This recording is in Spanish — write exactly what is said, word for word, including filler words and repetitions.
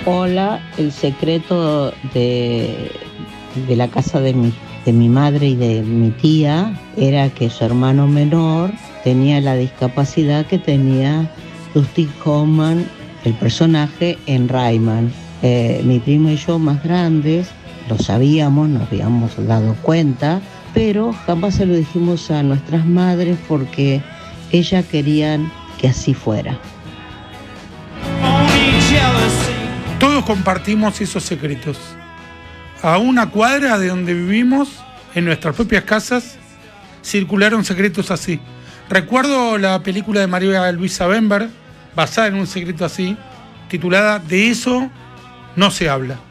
Hola, el secreto de, de la casa de mi, de mi madre y de mi tía era que su hermano menor tenía la discapacidad que tenía Dustin Hoffman, el personaje en Rayman. Eh, mi primo y yo más grandes lo sabíamos, nos habíamos dado cuenta, pero jamás se lo dijimos a nuestras madres porque ellas querían que así fuera. Todos compartimos esos secretos. A una cuadra de donde vivimos, en nuestras propias casas, circularon secretos así. Recuerdo la película de María Luisa Bember, basada en un secreto así, titulada "De eso no se habla".